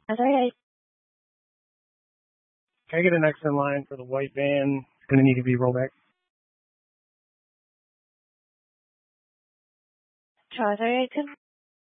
Sorry, Can I get an next in line for the white van? It's going to need to be rolled back. sorry,